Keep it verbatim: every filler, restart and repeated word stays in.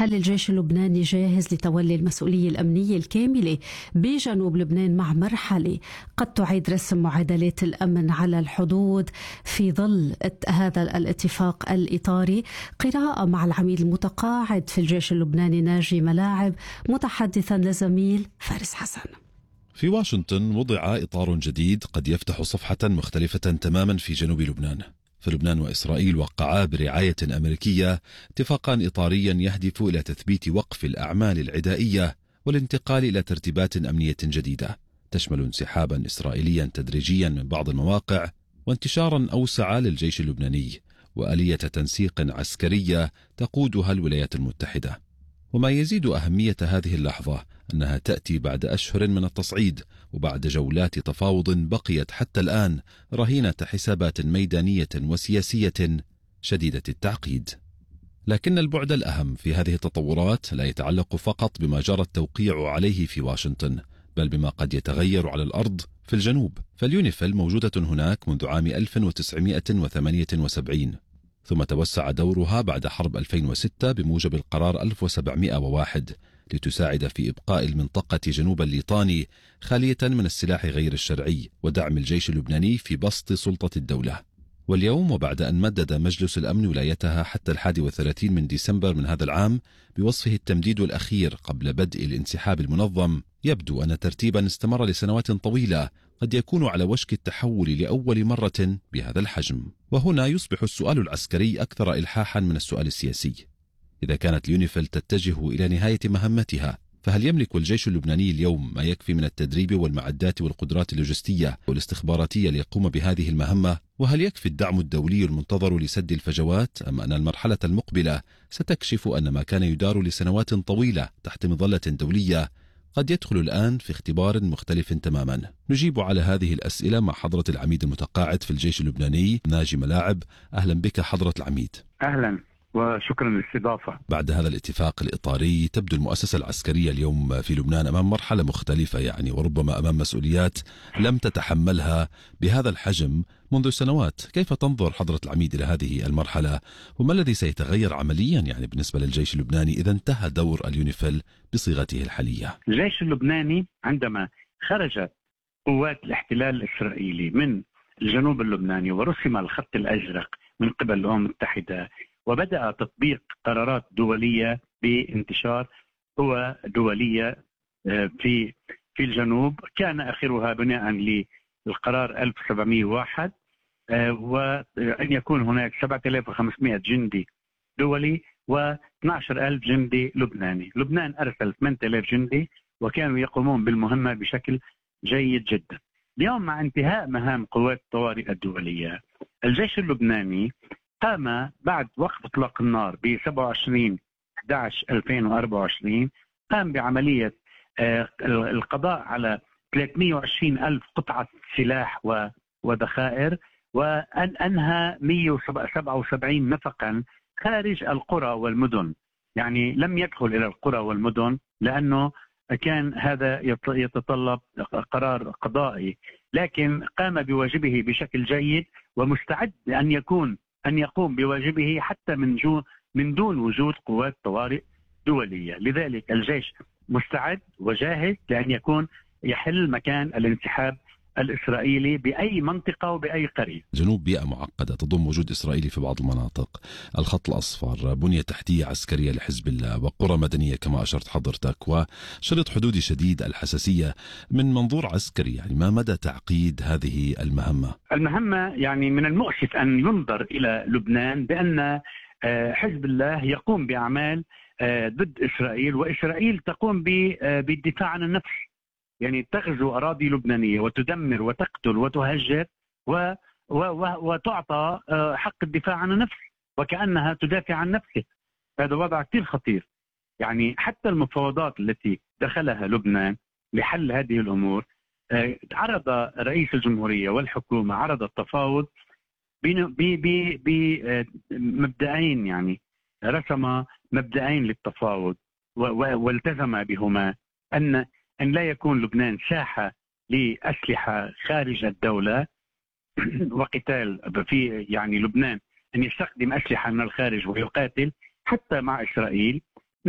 هل الجيش اللبناني جاهز لتولي المسؤولية الأمنية الكاملة بجنوب لبنان مع مرحلة قد تعيد رسم معادلات الأمن على الحدود في ظل هذا الاتفاق الإطاري؟ قراءة مع العميد المتقاعد في الجيش اللبناني ناجي ملاعب متحدثا لزميل فارس حسن. في واشنطن وضع إطار جديد قد يفتح صفحة مختلفة تماما في جنوب لبنان. فلبنان وإسرائيل وقعا برعاية أمريكية اتفاقا إطاريا يهدف إلى تثبيت وقف الأعمال العدائية والانتقال إلى ترتيبات أمنية جديدة تشمل انسحابا إسرائيليا تدريجيا من بعض المواقع وانتشارا أوسع للجيش اللبناني وآلية تنسيق عسكرية تقودها الولايات المتحدة. وما يزيد أهمية هذه اللحظة أنها تأتي بعد أشهر من التصعيد وبعد جولات تفاوض بقيت حتى الآن رهينة حسابات ميدانية وسياسية شديدة التعقيد. لكن البعد الأهم في هذه التطورات لا يتعلق فقط بما جرى التوقيع عليه في واشنطن، بل بما قد يتغير على الأرض في الجنوب. فاليونيفيل موجودة هناك منذ عام ألف وتسعمائة وثمانية وسبعين، ثم توسع دورها بعد حرب ألفين وستة بموجب القرار ألف وسبعمائة وواحد لتساعد في إبقاء المنطقة جنوب الليطاني خالية من السلاح غير الشرعي ودعم الجيش اللبناني في بسط سلطة الدولة. واليوم وبعد أن مدد مجلس الأمن ولايتها حتى الحادي والثلاثين من ديسمبر من هذا العام بوصفه التمديد الأخير قبل بدء الانسحاب المنظم، يبدو أن ترتيبا استمر لسنوات طويلة قد يكون على وشك التحول لأول مرة بهذا الحجم. وهنا يصبح السؤال العسكري أكثر إلحاحا من السؤال السياسي. إذا كانت اليونيفيل تتجه إلى نهاية مهمتها، فهل يملك الجيش اللبناني اليوم ما يكفي من التدريب والمعدات والقدرات اللوجستية والاستخباراتية ليقوم بهذه المهمة؟ وهل يكفي الدعم الدولي المنتظر لسد الفجوات، أم أن المرحلة المقبلة ستكشف أن ما كان يدار لسنوات طويلة تحت مظلة دولية قد يدخل الآن في اختبار مختلف تماما؟ نجيب على هذه الأسئلة مع حضرة العميد المتقاعد في الجيش اللبناني ناجي ملاعب. أهلا بك حضرة العميد. أهلا وشكرا للاستضافة. بعد هذا الاتفاق الإطاري تبدو المؤسسة العسكرية اليوم في لبنان أمام مرحلة مختلفة، يعني وربما أمام مسؤوليات لم تتحملها بهذا الحجم منذ سنوات. كيف تنظر حضرة العميد إلى هذه المرحلة، وما الذي سيتغير عمليا يعني بالنسبة للجيش اللبناني إذا انتهى دور اليونيفيل بصيغته الحالية؟ الجيش اللبناني عندما خرجت قوات الاحتلال الإسرائيلي من الجنوب اللبناني ورسم الخط الأزرق من قبل الأمم المتحدة وبدأ تطبيق قرارات دولية بانتشار قوى دولية في في الجنوب، كان آخرها بناء للقرار ألف وسبعمائة وواحد وأن يكون هناك سبعة آلاف وخمسمائة جندي دولي واثني عشر ألف جندي لبناني. لبنان أرسل ثمانية آلاف جندي وكانوا يقومون بالمهمة بشكل جيد جدا. اليوم مع انتهاء مهام قوات الطوارئ الدولية، الجيش اللبناني قام بعد وقف اطلاق النار ب سبعة وعشرين أحد عشر ألفين وأربعة وعشرين قام بعملية القضاء على ثلاثمائة وعشرين ألف قطعة سلاح وذخائر، وأن أنهى مئة وسبعة وسبعين نفقا خارج القرى والمدن. يعني لم يدخل إلى القرى والمدن لأنه كان هذا يتطلب قرار قضائي، لكن قام بواجبه بشكل جيد ومستعد أن يكون أن يقوم بواجبه حتى من جو من دون وجود قوات طوارئ دولية. لذلك الجيش مستعد وجاهز لأن يكون يحل مكان الانسحاب الإسرائيلي بأي منطقة وبأي قرية. جنوب بيئة معقدة تضم وجود إسرائيلي في بعض المناطق، الخط الأصفر، بنية تحتية عسكرية لحزب الله، وقرى مدنية كما أشرت حضرتك، وشريط حدودي شديد الحساسية. من منظور عسكري يعني ما مدى تعقيد هذه المهمة؟ المهمة يعني من المؤسف أن ينظر إلى لبنان بأن حزب الله يقوم بأعمال ضد إسرائيل وإسرائيل تقوم بالدفاع عن النفس، يعني تغزو أراضي لبنانية وتدمر وتقتل وتهجر و و و وتعطى حق الدفاع عن النفس وكأنها تدافع عن نفسها. هذا وضع كثير خطير. يعني حتى المفاوضات التي دخلها لبنان لحل هذه الأمور، عرض رئيس الجمهورية والحكومة عرض التفاوض بمبدأين، يعني رسم مبدأين للتفاوض والتزم بهما: أن أن لا يكون لبنان ساحة لأسلحة خارج الدولة وقتال في، يعني لبنان أن يستخدم أسلحة من الخارج ويقاتل حتى مع إسرائيل،